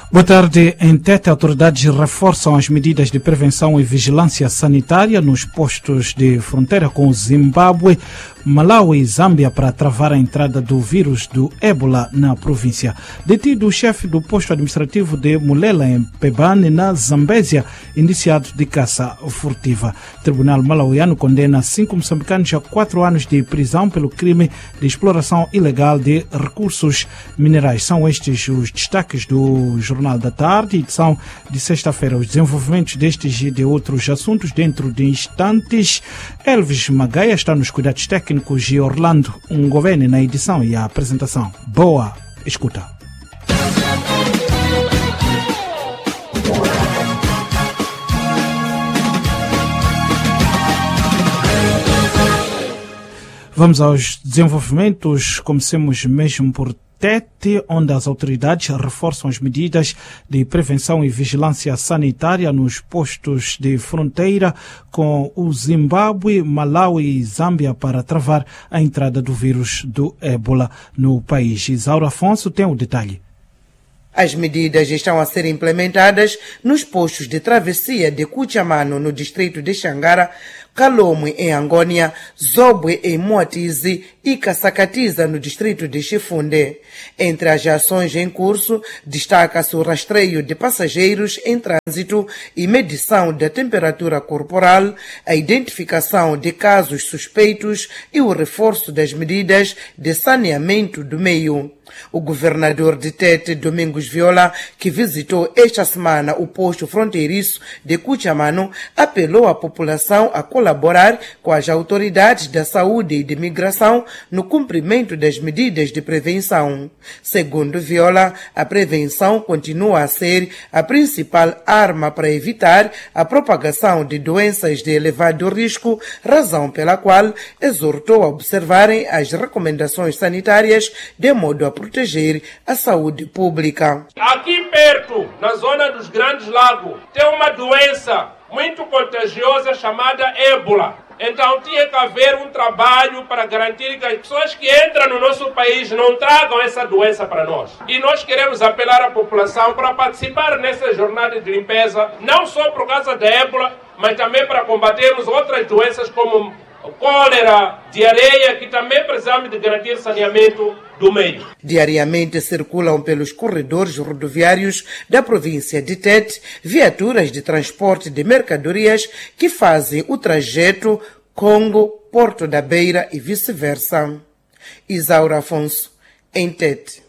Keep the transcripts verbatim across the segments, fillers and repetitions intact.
Boa tarde. Em Tete, autoridades reforçam as medidas de prevenção e vigilância sanitária nos postos de fronteira com o Zimbábue, Malawi e Zâmbia para travar a entrada do vírus do ébola na província. Detido o chefe do posto administrativo de Mulela, em Pebane, na Zambésia, indiciado de caça furtiva. O Tribunal malauiano condena cinco moçambicanos a quatro anos de prisão pelo crime de exploração ilegal de recursos minerais. São estes os destaques do Jornal da Tarde, edição de sexta-feira. Os desenvolvimentos destes e de outros assuntos dentro de instantes. Elvis Magaia está nos cuidados técnicos e Orlando Ungovene na edição e a apresentação. Boa escuta. Vamos aos desenvolvimentos. Comecemos mesmo por Tete, onde as autoridades reforçam as medidas de prevenção e vigilância sanitária nos postos de fronteira com o Zimbábue, Malawi e Zâmbia para travar a entrada do vírus do ébola no país. Isaura Afonso tem o detalhe. As medidas estão a ser implementadas nos postos de travessia de Cuchamano, no distrito de Xangara, Calomwe, em Angônia, Zobwe, em Moatize e Caçacatiza, no distrito de Chifunde. Entre as ações em curso, destaca-se o rastreio de passageiros em trânsito e medição da temperatura corporal, a identificação de casos suspeitos e o reforço das medidas de saneamento do meio. O governador de Tete, Domingos Viola, que visitou esta semana o posto fronteiriço de Cuchamano, apelou à população a colaborar com as autoridades da saúde e de migração no cumprimento das medidas de prevenção. Segundo Viola, a prevenção continua a ser a principal arma para evitar a propagação de doenças de elevado risco, razão pela qual exortou a observarem as recomendações sanitárias de modo a proteger a saúde pública. Aqui perto, na zona dos Grandes Lagos, tem uma doença muito contagiosa chamada ébola. Então tinha que haver um trabalho para garantir que as pessoas que entram no nosso país não tragam essa doença para nós. E nós queremos apelar à população para participar nessa jornada de limpeza, não só por causa da ébola, mas também para combatermos outras doenças como cólera, diarreia, que também precisamos de garantir saneamento do meio. Diariamente circulam pelos corredores rodoviários da província de Tete viaturas de transporte de mercadorias que fazem o trajeto Congo-Porto da Beira e vice-versa. Isaura Afonso, em Tete.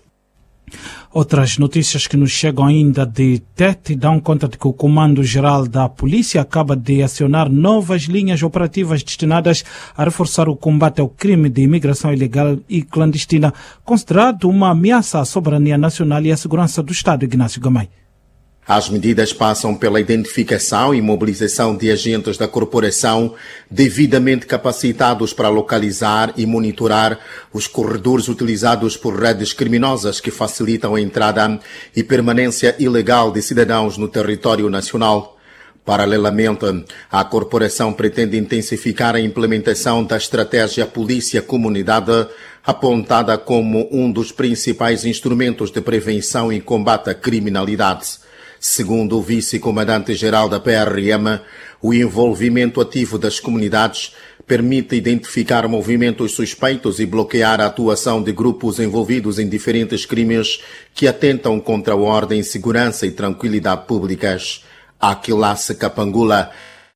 Outras notícias que nos chegam ainda de Tete dão conta de que o Comando-Geral da Polícia acaba de acionar novas linhas operativas destinadas a reforçar o combate ao crime de imigração ilegal e clandestina, considerado uma ameaça à soberania nacional e à segurança do Estado. Ignácio Gamay. As medidas passam pela identificação e mobilização de agentes da corporação devidamente capacitados para localizar e monitorar os corredores utilizados por redes criminosas que facilitam a entrada e permanência ilegal de cidadãos no território nacional. Paralelamente, a corporação pretende intensificar a implementação da estratégia Polícia-Comunidade, apontada como um dos principais instrumentos de prevenção e combate à criminalidade. Segundo o vice-comandante-geral da P R M, o envolvimento ativo das comunidades permite identificar movimentos suspeitos e bloquear a atuação de grupos envolvidos em diferentes crimes que atentam contra a ordem, segurança e tranquilidade públicas. Aquilace Capangula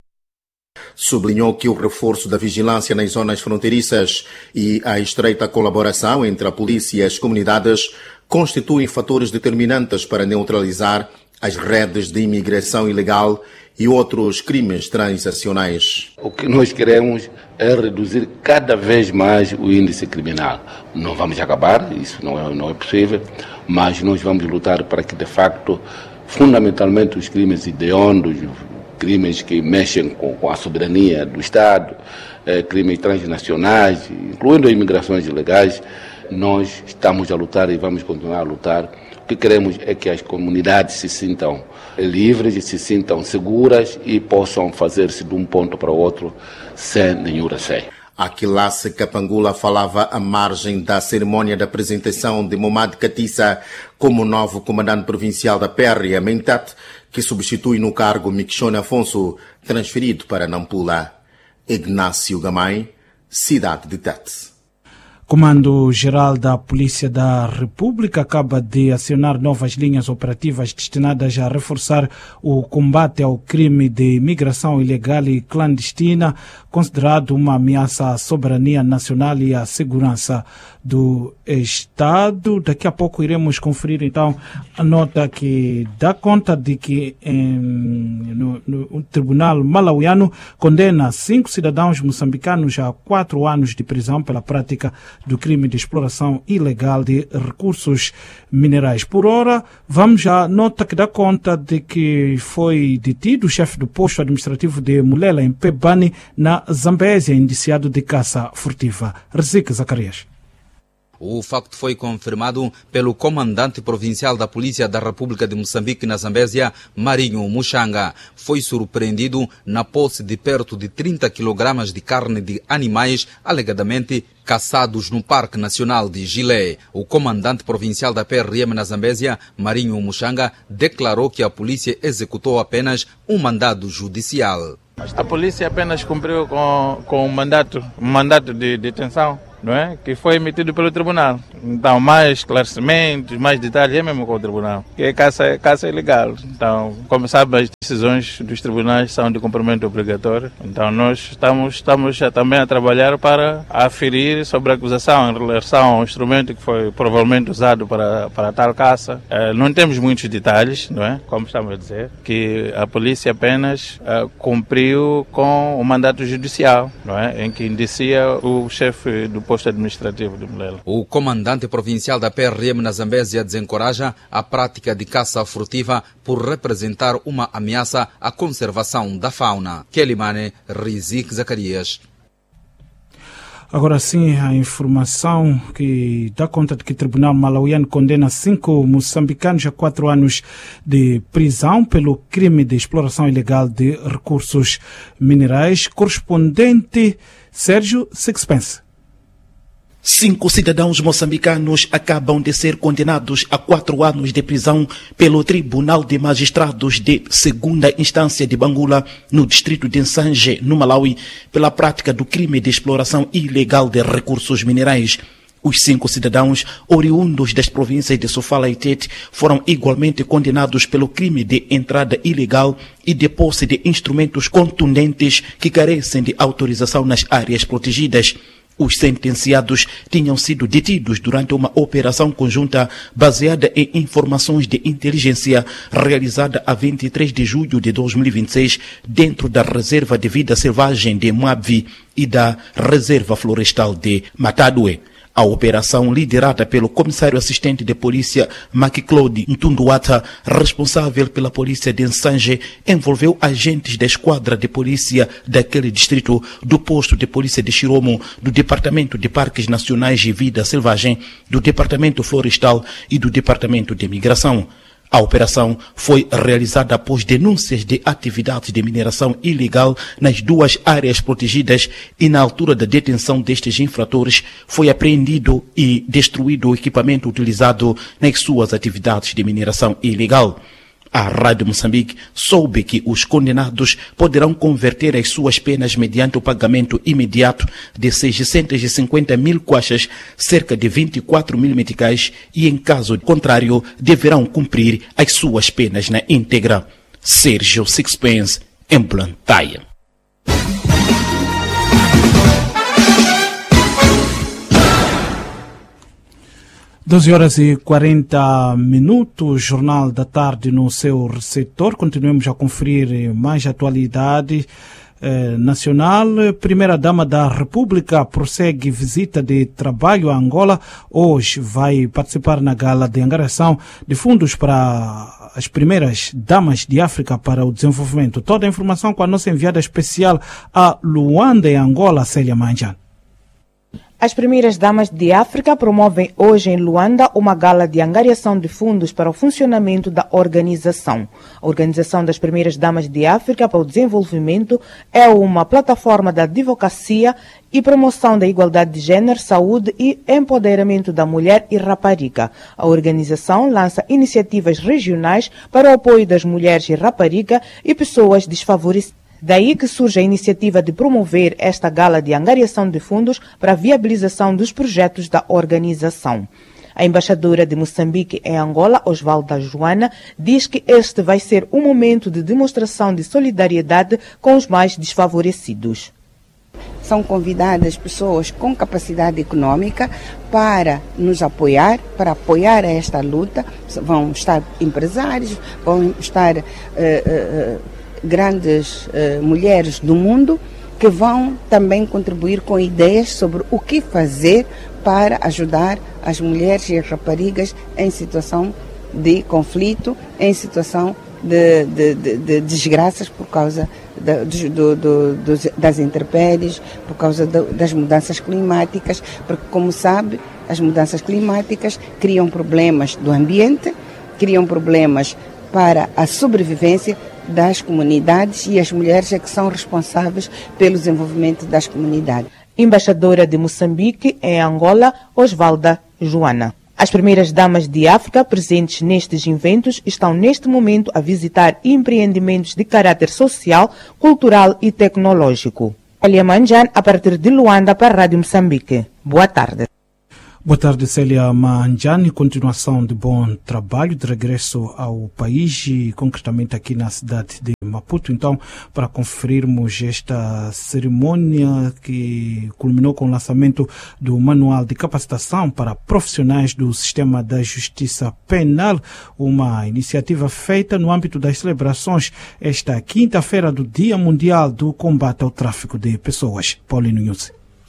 sublinhou que o reforço da vigilância nas zonas fronteiriças e a estreita colaboração entre a polícia e as comunidades constituem fatores determinantes para neutralizar as redes de imigração ilegal e outros crimes transacionais. O que nós queremos é reduzir cada vez mais o índice criminal. Não vamos acabar, isso não é, não é possível, mas nós vamos lutar para que, de facto, fundamentalmente os crimes hediondos, crimes que mexem com, com a soberania do Estado, eh, crimes transnacionais, incluindo imigrações ilegais, nós estamos a lutar e vamos continuar a lutar. O que queremos é que as comunidades se sintam livres e se sintam seguras e possam fazer-se de um ponto para o outro sem nenhum receio. Aquilace Kapangula falava à margem da cerimônia da apresentação de Momad Katissa como novo comandante provincial da P R M em Tete, que substitui no cargo Miquixone Afonso, transferido para Nampula. Ignácio Gamay, cidade de Tete. Comando-Geral da Polícia da República acaba de acionar novas linhas operativas destinadas a reforçar o combate ao crime de imigração ilegal e clandestina, considerado uma ameaça à soberania nacional e à segurança do Estado. Daqui a pouco iremos conferir então a nota que dá conta de que em, no, no, o Tribunal Malauiano condena cinco cidadãos moçambicanos a quatro anos de prisão pela prática do crime de exploração ilegal de recursos minerais. Por ora, vamos à nota que dá conta de que foi detido o chefe do posto administrativo de Mulela, em Pebani, na Zambésia, indiciado de caça furtiva. Rezique Zacarias. O facto foi confirmado pelo comandante provincial da Polícia da República de Moçambique na Zambésia, Marinho Muxanga. Foi surpreendido na posse de perto de trinta quilogramas de carne de animais alegadamente caçados no Parque Nacional de Gilé. O comandante provincial da P R M na Zambésia, Marinho Muxanga, declarou que a polícia executou apenas um mandado judicial. A polícia apenas cumpriu com, com um mandato, um mandato de detenção, não é? Que foi emitido pelo tribunal. Então, mais esclarecimentos, mais detalhes é mesmo com o tribunal, que é caça, caça ilegal. Então, como sabe, as decisões dos tribunais são de cumprimento obrigatório. Então, nós estamos, estamos também a trabalhar para aferir sobre a acusação em relação ao instrumento que foi provavelmente usado para, para tal caça. É, não temos muitos detalhes, não é? Como estamos a dizer, que a polícia apenas é, cumpriu com o mandato judicial, não é? Em que indicia o chefe do posto administrativo de Mulela. O comandante provincial da P R M na Zambésia desencoraja a prática de caça furtiva por representar uma ameaça à conservação da fauna. Kelimane Rizik Zacarias. Agora sim, a informação que dá conta de que o Tribunal Malauiano condena cinco moçambicanos a quatro anos de prisão pelo crime de exploração ilegal de recursos minerais. Correspondente Sérgio Sixpence. Cinco cidadãos moçambicanos acabam de ser condenados a quatro anos de prisão pelo Tribunal de Magistrados de Segunda Instância de Bangula, no distrito de Nsanje, no Malawi, pela prática do crime de exploração ilegal de recursos minerais. Os cinco cidadãos, oriundos das províncias de Sofala e Tete, foram igualmente condenados pelo crime de entrada ilegal e de posse de instrumentos contundentes que carecem de autorização nas áreas protegidas. Os sentenciados tinham sido detidos durante uma operação conjunta baseada em informações de inteligência realizada a vinte e três de julho de dois mil e vinte e seis dentro da Reserva de Vida Selvagem de Moabvi e da Reserva Florestal de Matadue. A operação, liderada pelo comissário assistente de polícia Makiclode Ntunduata, responsável pela polícia de Nsanje, envolveu agentes da esquadra de polícia daquele distrito, do posto de polícia de Chiromo, do Departamento de Parques Nacionais e Vida Selvagem, do Departamento Florestal e do Departamento de Migração. A operação foi realizada após denúncias de atividades de mineração ilegal nas duas áreas protegidas e, na altura da detenção destes infratores, foi apreendido e destruído o equipamento utilizado nas suas atividades de mineração ilegal. A Rádio Moçambique soube que os condenados poderão converter as suas penas mediante o pagamento imediato de seiscentos e cinquenta mil quachas, cerca de vinte e quatro mil meticais, e, em caso contrário, deverão cumprir as suas penas na íntegra. Sérgio Sixpence, em Blantyre. doze horas e quarenta minutos, Jornal da Tarde no seu receptor. Continuamos a conferir mais atualidade eh, nacional. Primeira-Dama da República prossegue visita de trabalho a Angola. Hoje vai participar na gala de angariação de fundos para as primeiras damas de África para o desenvolvimento. Toda a informação com a nossa enviada especial a Luanda, em Angola, Célia Manjan. As primeiras damas de África promovem hoje em Luanda uma gala de angariação de fundos para o funcionamento da organização. A Organização das Primeiras Damas de África para o Desenvolvimento é uma plataforma de advocacia e promoção da igualdade de género, saúde e empoderamento da mulher e rapariga. A organização lança iniciativas regionais para o apoio das mulheres e rapariga e pessoas desfavorecidas. Daí que surge a iniciativa de promover esta gala de angariação de fundos para a viabilização dos projetos da organização. A embaixadora de Moçambique em Angola, Osvalda Joana, diz que este vai ser um momento de demonstração de solidariedade com os mais desfavorecidos. São convidadas pessoas com capacidade econômica para nos apoiar, para apoiar esta luta. Vão estar empresários, vão estar... Uh, uh, uh, grandes uh, mulheres do mundo que vão também contribuir com ideias sobre o que fazer para ajudar as mulheres e as raparigas em situação de conflito, em situação de, de, de, de desgraças por causa da, do, do, do, das intempéries, por causa do, das mudanças climáticas, porque, como sabe, as mudanças climáticas criam problemas do ambiente, criam problemas para a sobrevivência das comunidades e as mulheres é que são responsáveis pelo desenvolvimento das comunidades. Embaixadora de Moçambique em Angola, Osvalda Joana. As primeiras damas de África presentes nestes eventos estão neste momento a visitar empreendimentos de caráter social, cultural e tecnológico. Elia Manjan, a partir de Luanda, para a Rádio Moçambique. Boa tarde. Boa tarde, Célia Manjani. Continuação de bom trabalho de regresso ao país e concretamente aqui na cidade de Maputo. Então, para conferirmos esta cerimônia que culminou com o lançamento do Manual de Capacitação para Profissionais do Sistema da Justiça Penal, uma iniciativa feita no âmbito das celebrações esta quinta-feira do Dia Mundial do Combate ao Tráfico de Pessoas. Paulino Nunes.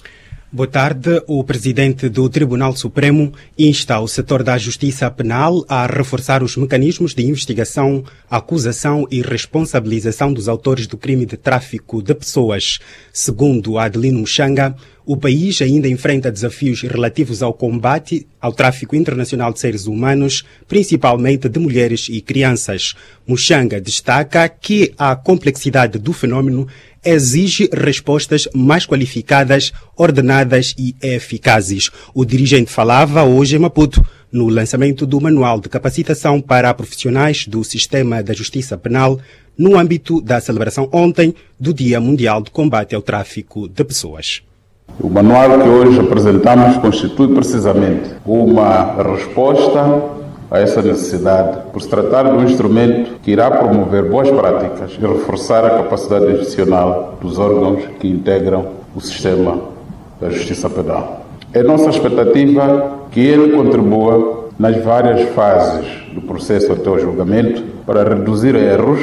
Boa tarde. O presidente do Tribunal Supremo insta o setor da justiça penal a reforçar os mecanismos de investigação, acusação e responsabilização dos autores do crime de tráfico de pessoas. Segundo Adelino Mushanga, o país ainda enfrenta desafios relativos ao combate ao tráfico internacional de seres humanos, principalmente de mulheres e crianças. Mushanga destaca que a complexidade do fenômeno exige respostas mais qualificadas, ordenadas e eficazes. O dirigente falava hoje em Maputo no lançamento do Manual de Capacitação para Profissionais do Sistema da Justiça Penal, no âmbito da celebração ontem do Dia Mundial de Combate ao Tráfico de Pessoas. O manual que hoje apresentamos constitui precisamente uma resposta a essa necessidade, por se tratar de um instrumento que irá promover boas práticas e reforçar a capacidade institucional dos órgãos que integram o sistema da justiça penal. É nossa expectativa que ele contribua nas várias fases do processo até o julgamento para reduzir erros,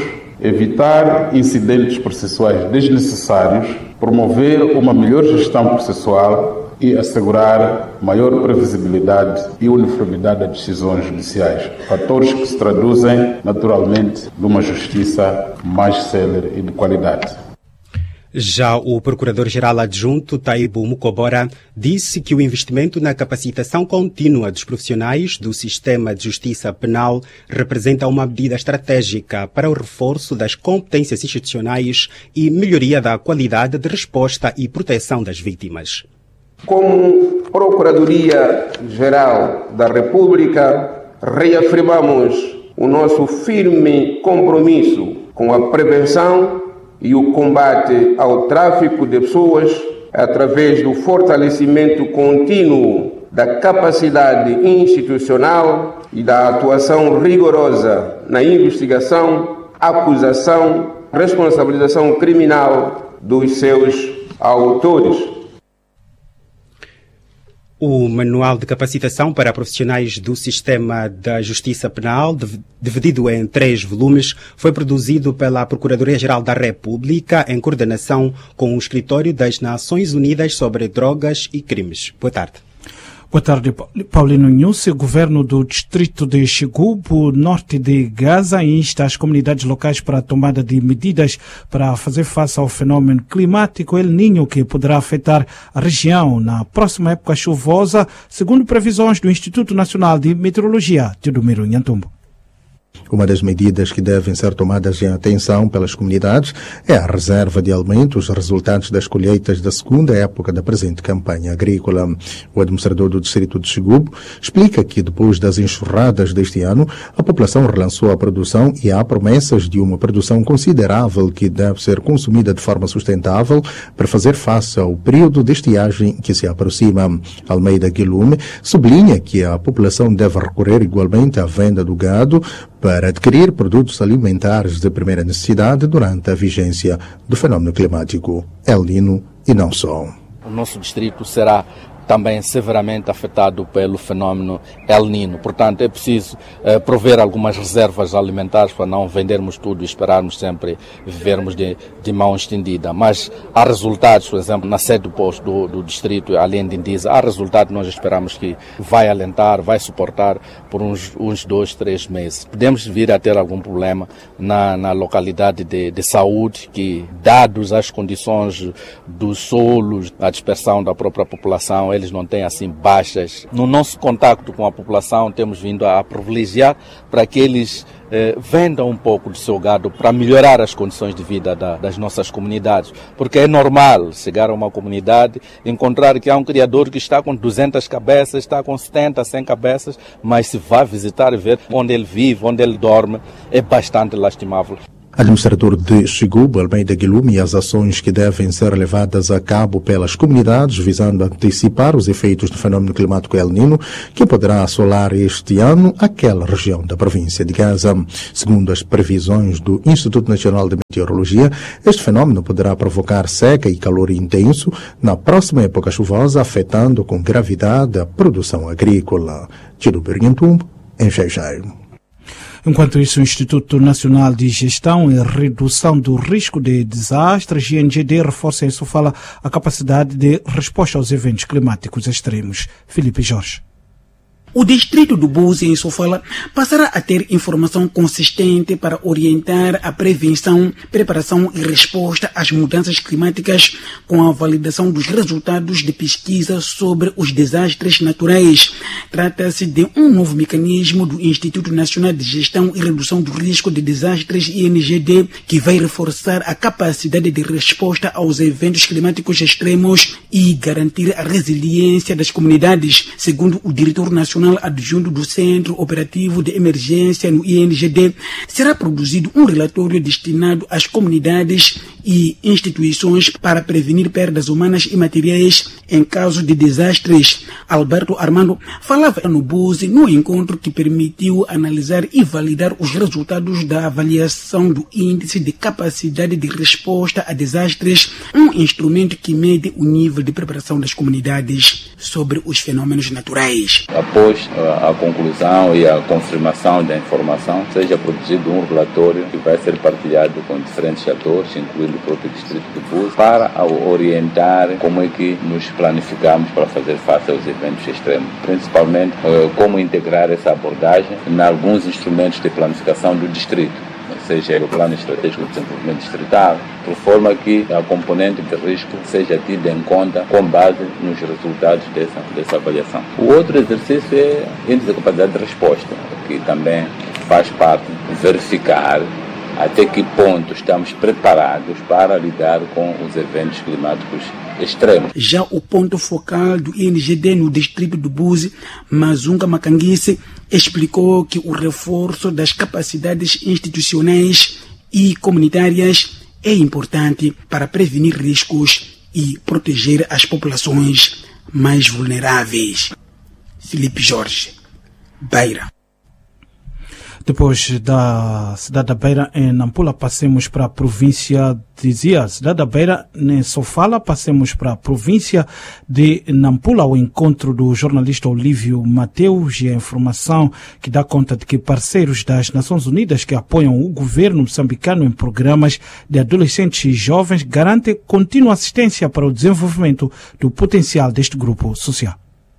evitar incidentes processuais desnecessários, promover uma melhor gestão processual e assegurar maior previsibilidade e uniformidade das decisões judiciais, fatores que se traduzem naturalmente numa justiça mais célere e de qualidade. Já o Procurador-Geral Adjunto, Taibu Mukobora, disse que o investimento na capacitação contínua dos profissionais do sistema de justiça penal representa uma medida estratégica para o reforço das competências institucionais e melhoria da qualidade de resposta e proteção das vítimas. Como Procuradoria-Geral da República, reafirmamos o nosso firme compromisso com a prevenção e o combate ao tráfico de pessoas através do fortalecimento contínuo da capacidade institucional e da atuação rigorosa na investigação, acusação, responsabilização criminal dos seus autores. O Manual de Capacitação para Profissionais do Sistema da Justiça Penal, dividido em três volumes, foi produzido pela Procuradoria-Geral da República em coordenação com o Escritório das Nações Unidas sobre Drogas e Crimes. Boa tarde. Boa tarde, Paulino Nhusse. O governo do distrito de Xigubo, norte de Gaza, insta as comunidades locais para a tomada de medidas para fazer face ao fenômeno climático El Niño, que poderá afetar a região na próxima época chuvosa, segundo previsões do Instituto Nacional de Meteorologia, Teodomiro Nhantumbo. Uma das medidas que devem ser tomadas em atenção pelas comunidades é a reserva de alimentos resultantes das colheitas da segunda época da presente campanha agrícola. O administrador do distrito de Xigubo explica que depois das enxurradas deste ano, a população relançou a produção e há promessas de uma produção considerável que deve ser consumida de forma sustentável para fazer face ao período de estiagem que se aproxima. Almeida Guilume sublinha que a população deve recorrer igualmente à venda do gado para adquirir produtos alimentares de primeira necessidade durante a vigência do fenômeno climático El Niño e não só. O nosso distrito será também severamente afetado pelo fenômeno El Niño. Portanto, é preciso eh, prover algumas reservas alimentares para não vendermos tudo e esperarmos sempre vivermos de, de mão estendida. Mas há resultados, por exemplo, na sede do posto do, do distrito, além de Indiza, há resultados que nós esperamos que vai alentar, vai suportar por uns, uns dois, três meses. Podemos vir a ter algum problema na, na localidade de, de saúde, que, dados as condições dos solos, a dispersão da própria população, eles não têm assim baixas. No nosso contacto com a população, temos vindo a privilegiar para que eles eh, vendam um pouco do seu gado para melhorar as condições de vida da, das nossas comunidades. Porque é normal chegar a uma comunidade e encontrar que há um criador que está com duzentas cabeças, está com setenta, cem cabeças, mas se vai visitar e ver onde ele vive, onde ele dorme, é bastante lastimável. Administrador de Xigubo, Almeida Guilume, e as ações que devem ser levadas a cabo pelas comunidades visando antecipar os efeitos do fenômeno climático El Niño, que poderá assolar este ano aquela região da província de Gaza. Segundo as previsões do Instituto Nacional de Meteorologia, este fenômeno poderá provocar seca e calor intenso na próxima época chuvosa, afetando com gravidade a produção agrícola. Tiro Berguintumbo, em Xai-Xai. Enquanto isso, o Instituto Nacional de Gestão e Redução do Risco de Desastres, I N G D, reforça em Sofala a capacidade de resposta aos eventos climáticos extremos. Felipe Jorge. O distrito do Buzi, em Sofala, passará a ter informação consistente para orientar a prevenção, preparação e resposta às mudanças climáticas com a validação dos resultados de pesquisa sobre os desastres naturais. Trata-se de um novo mecanismo do Instituto Nacional de Gestão e Redução do Risco de Desastres, I N G D, que vai reforçar a capacidade de resposta aos eventos climáticos extremos e garantir a resiliência das comunidades, segundo o diretor nacional adjunto do Centro Operativo de Emergência no I N G D. Será produzido um relatório destinado às comunidades e instituições para prevenir perdas humanas e materiais em caso de desastres. Alberto Armando falava no Buzi no encontro que permitiu analisar e validar os resultados da avaliação do Índice de Capacidade de Resposta a Desastres, um instrumento que mede o nível de preparação das comunidades sobre os fenômenos naturais. Após a conclusão e a confirmação da informação, seja produzido um relatório que vai ser partilhado com diferentes atores, incluindo o próprio distrito de Buzi, para orientar como é que nos planificamos para fazer face aos eventos extremos. Principalmente, como integrar essa abordagem em alguns instrumentos de planificação do distrito, seja o Plano Estratégico de Desenvolvimento Distrital, por forma que a componente de risco seja tida em conta com base nos resultados dessa, dessa avaliação. O outro exercício é índice de capacidade de resposta, que também faz parte de verificar até que ponto estamos preparados para lidar com os eventos climáticos extremos. Já o ponto focal do I N G D no distrito do Buzi, Mazunga Macanguisse, explicou que o reforço das capacidades institucionais e comunitárias é importante para prevenir riscos e proteger as populações mais vulneráveis. Felipe Jorge, Beira. Depois da cidade da Beira, em Nampula, passemos para a província de Zia. Cidade da Beira, em Sofala, passemos para a província de Nampula, o encontro do jornalista Olívio Mateus e a informação que dá conta de que parceiros das Nações Unidas que apoiam o governo moçambicano em programas de adolescentes e jovens garantem contínua assistência para o desenvolvimento do potencial deste grupo social.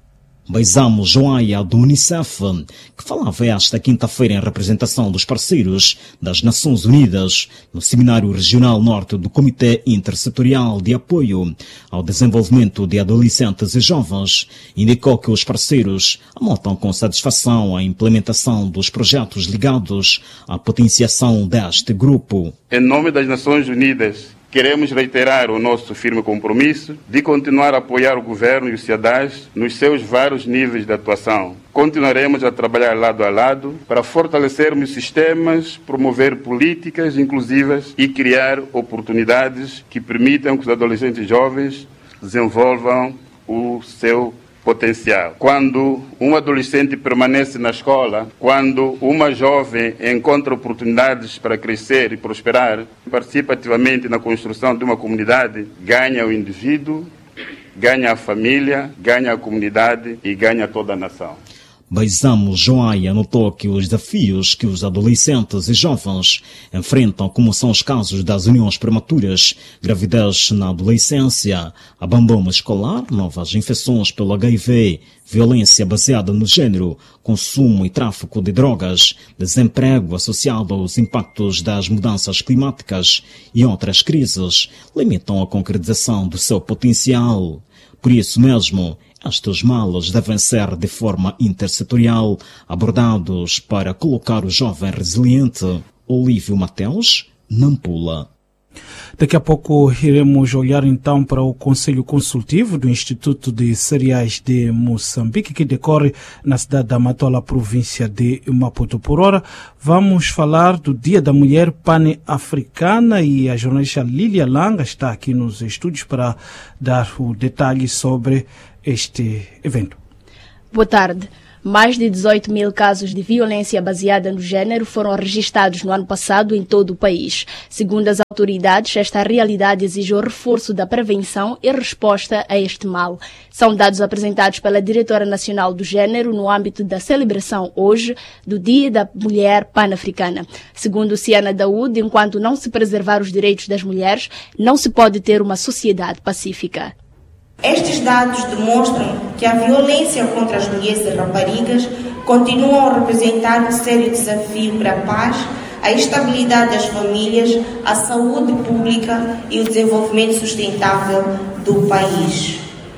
Baizamo Joaia do Unicef, que falava esta quinta-feira em representação dos parceiros das Nações Unidas no Seminário Regional Norte do Comitê Intersetorial de Apoio ao Desenvolvimento de Adolescentes e Jovens, indicou que os parceiros anotam com satisfação a implementação dos projetos ligados à potenciação deste grupo. Em nome das Nações Unidas, queremos reiterar o nosso firme compromisso de continuar a apoiar o Governo e o CIADAS nos seus vários níveis de atuação. Continuaremos a trabalhar lado a lado para fortalecermos sistemas, promover políticas inclusivas e criar oportunidades que permitam que os adolescentes jovens desenvolvam o seu potencial. Quando um adolescente permanece na escola, quando uma jovem encontra oportunidades para crescer e prosperar, participa ativamente na construção de uma comunidade, ganha o indivíduo, ganha a família, ganha a comunidade e ganha toda a nação. Baizamo Joaia notou que os desafios que os adolescentes e jovens enfrentam, como são os casos das uniões prematuras, gravidez na adolescência, abandono escolar, novas infecções pelo H I V, violência baseada no gênero, consumo e tráfico de drogas, desemprego associado aos impactos das mudanças climáticas e outras crises, limitam a concretização do seu potencial. Por isso mesmo, estes males devem ser de forma intersetorial abordados para colocar o jovem resiliente. Olívio Mateus, Nampula. Daqui a pouco iremos olhar então para o Conselho Consultivo do Instituto de Cereais de Moçambique, que decorre na cidade da Matola, província de Maputo. Por ora, vamos falar do Dia da Mulher Pan-Africana e a jornalista Lília Langa está aqui nos estúdios para dar o detalhe sobre este evento. Boa tarde. Mais de dezoito mil casos de violência baseada no género foram registrados no ano passado em todo o país. Segundo as autoridades, esta realidade exige o reforço da prevenção e resposta a este mal. São dados apresentados pela Diretora Nacional do Género no âmbito da celebração hoje do Dia da Mulher Pan-Africana. Segundo Ciana Daúde, enquanto não se preservar os direitos das mulheres, não se pode ter uma sociedade pacífica. Estes dados demonstram que a violência contra as mulheres e raparigas continuam a representar um sério desafio para a paz, a estabilidade das famílias, a saúde pública e o desenvolvimento sustentável do país.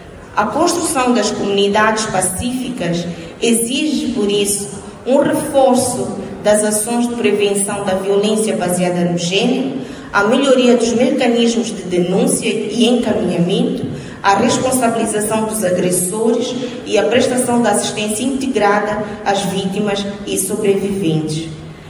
A construção das comunidades pacíficas exige, por isso, um reforço das ações de prevenção da violência baseada no género, a melhoria dos mecanismos de denúncia e encaminhamento, a responsabilização dos agressores e a prestação de assistência integrada às vítimas e sobreviventes.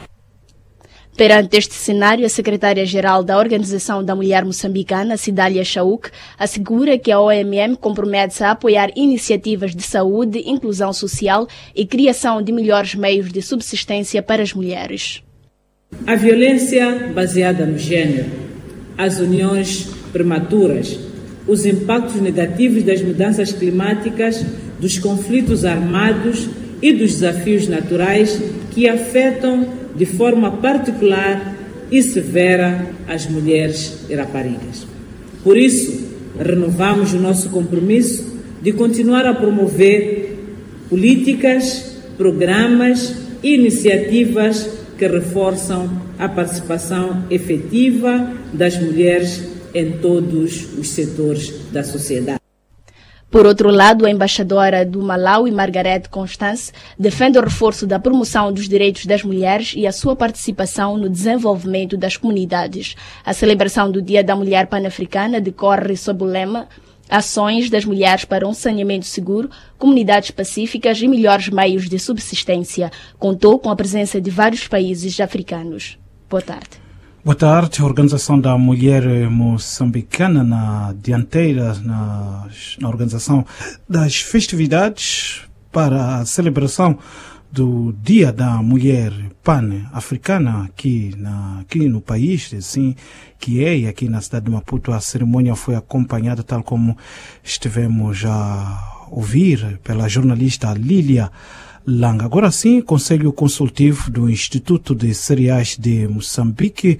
Perante este cenário, a secretária-geral da Organização da Mulher Moçambicana, Cidália Chauk, assegura que a O M M compromete-se a apoiar iniciativas de saúde, inclusão social e criação de melhores meios de subsistência para as mulheres. A violência baseada no género, as uniões prematuras, os impactos negativos das mudanças climáticas, dos conflitos armados e dos desafios naturais que afetam de forma particular e severa as mulheres e raparigas. Por isso, renovamos o nosso compromisso de continuar a promover políticas, programas e iniciativas que reforçam a participação efetiva das mulheres em todos os setores da sociedade. Por outro lado, a embaixadora do Malawi, Margaret Constance, defende o reforço da promoção dos direitos das mulheres e a sua participação no desenvolvimento das comunidades. A celebração do Dia da Mulher Pan-Africana decorre sob o lema Ações das Mulheres para um Saneamento Seguro, Comunidades Pacíficas e Melhores Meios de Subsistência. Contou com a presença de vários países africanos. Boa tarde. Boa tarde. A Organização da Mulher Moçambicana na dianteira na, na organização das festividades para a celebração do Dia da Mulher Pan-Africana aqui, na, aqui no país, assim que é, e aqui na cidade de Maputo a cerimônia foi acompanhada, tal como estivemos a ouvir, pela jornalista Lília Langa. Agora sim, Conselho Consultivo do Instituto de Cereais de Moçambique,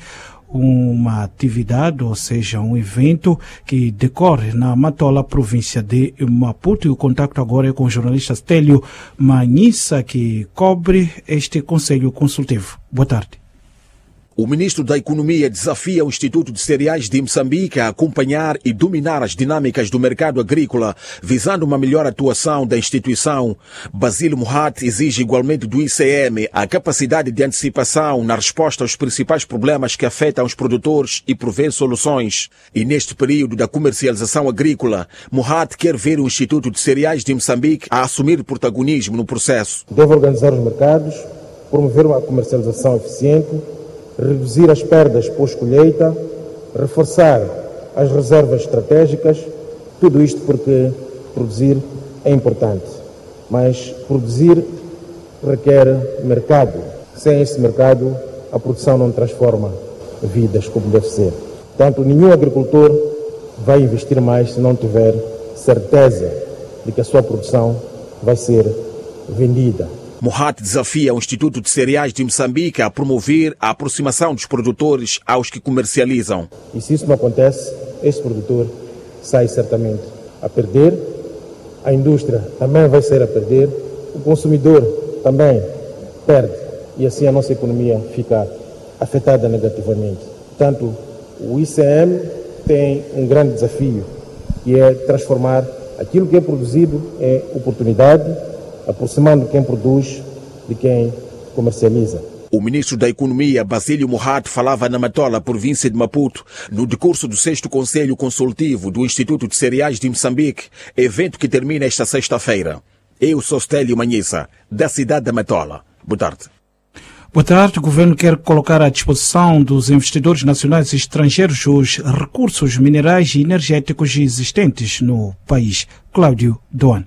uma atividade, ou seja, um evento que decorre na Matola, província de Maputo. E o contacto agora é com o jornalista Stélio Manhissa, que cobre este Conselho Consultivo. Boa tarde. O ministro da Economia desafia o Instituto de Cereais de Moçambique a acompanhar e dominar as dinâmicas do mercado agrícola, visando uma melhor atuação da instituição. Basílio Mohat exige igualmente do I C M a capacidade de antecipação na resposta aos principais problemas que afetam os produtores e prover soluções. E neste período da comercialização agrícola, Mohat quer ver o Instituto de Cereais de Moçambique a assumir protagonismo no processo. Deve organizar os mercados, promover uma comercialização eficiente, reduzir as perdas pós-colheita, reforçar as reservas estratégicas, tudo isto porque produzir é importante, mas produzir requer mercado. Sem esse mercado, a produção não transforma vidas como deve ser. Portanto, nenhum agricultor vai investir mais se não tiver certeza de que a sua produção vai ser vendida. Mohat desafia o Instituto de Cereais de Moçambique a promover a aproximação dos produtores aos que comercializam. E se isso não acontece, esse produtor sai certamente a perder, a indústria também vai sair a perder, o consumidor também perde e assim a nossa economia fica afetada negativamente. Portanto, o I C M tem um grande desafio, que é transformar aquilo que é produzido em oportunidade, aproximando quem produz de quem comercializa. O ministro da Economia, Basílio Mohat, falava na Matola, província de Maputo, no decurso do sexto Conselho Consultivo do Instituto de Cereais de Moçambique, evento que termina esta sexta-feira. Eu sou Stélio Manhissa, da cidade da Matola. Boa tarde. Boa tarde. O governo quer colocar à disposição dos investidores nacionais e estrangeiros os recursos minerais e energéticos existentes no país. Cláudio Doan.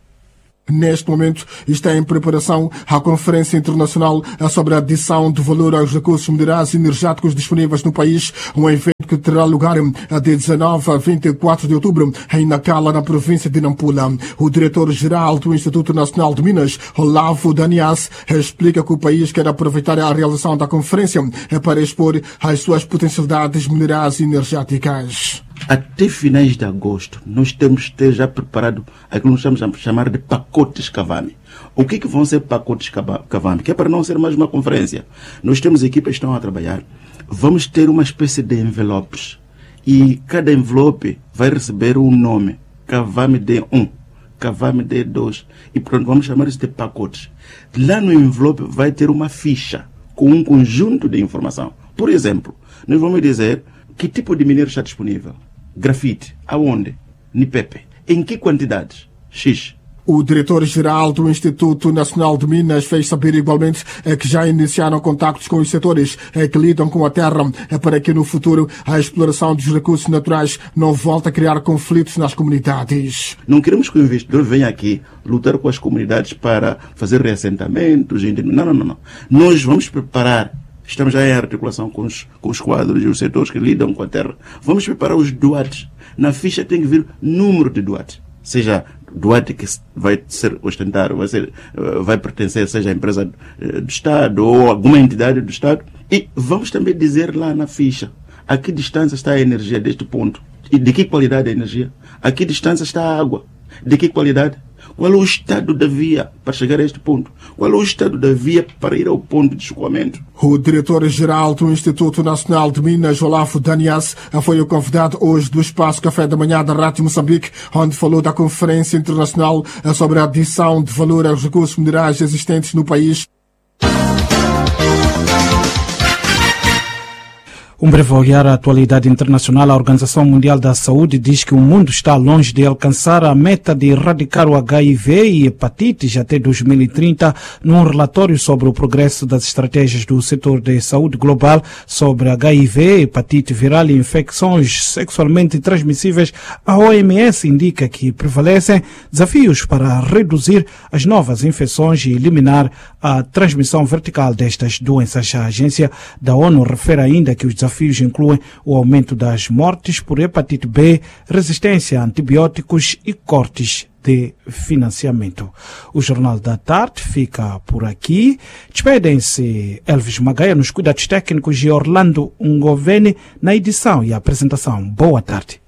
Neste momento está em preparação a Conferência Internacional sobre a Adição de Valor aos Recursos Minerais e Energéticos disponíveis no país, um evento que terá lugar de dezanove a vinte e quatro de outubro em Nacala, na província de Nampula. O diretor-geral do Instituto Nacional de Minas, Olavo Danias, explica que o país quer aproveitar a realização da conferência para expor as suas potencialidades minerais e energéticas. Até finais de agosto, nós temos que ter já preparado aquilo que nós estamos a chamar de pacotes Cavame. O que, que vão ser pacotes Cavame? Que é para não ser mais uma conferência. Nós temos equipas que estão a trabalhar. Vamos ter uma espécie de envelopes. E cada envelope vai receber um nome. Cavame D um, Cavame D dois. E pronto, vamos chamar isso de pacotes. Lá no envelope vai ter uma ficha com um conjunto de informação. Por exemplo, nós vamos dizer que tipo de minério está disponível. Grafite, aonde? Nipepe. Em que quantidades? X. O diretor-geral do Instituto Nacional de Minas fez saber igualmente que já iniciaram contactos com os setores que lidam com a terra para que no futuro a exploração dos recursos naturais não volte a criar conflitos nas comunidades. Não queremos que o investidor venha aqui lutar com as comunidades para fazer reassentamentos. Não, não, não. não. Nós vamos preparar. Estamos já em articulação com os, com os quadros e os setores que lidam com a terra. Vamos preparar os doates. Na ficha tem que vir número de doates. Seja doate que vai ser ostentado, vai, ser, vai pertencer, seja a empresa do Estado ou alguma entidade do Estado. E vamos também dizer lá na ficha a que distância está a energia deste ponto. E de que qualidade a energia? A que distância está a água? De que qualidade? Qual é o estado da via para chegar a este ponto? Qual é o estado da via para ir ao ponto de escoamento? O diretor-geral do Instituto Nacional de Minas, Olavo Danias, foi o convidado hoje do Espaço Café da Manhã da Rádio Moçambique, onde falou da Conferência Internacional sobre a Adição de Valor aos Recursos Minerais existentes no país. Um breve olhar à atualidade internacional. A Organização Mundial da Saúde diz que o mundo está longe de alcançar a meta de erradicar o H I V e hepatites até dois mil e trinta. Num relatório sobre o progresso das estratégias do setor de saúde global sobre H I V, hepatite viral e infecções sexualmente transmissíveis, a O M S indica que prevalecem desafios para reduzir as novas infecções e eliminar a transmissão vertical destas doenças. A agência da ONU refere ainda que os desafios incluem o aumento das mortes por hepatite B, resistência a antibióticos e cortes de financiamento. O Jornal da Tarde fica por aqui. Despedem-se Elvis Magaia nos cuidados técnicos e Orlando Ngoveni na edição e apresentação. Boa tarde.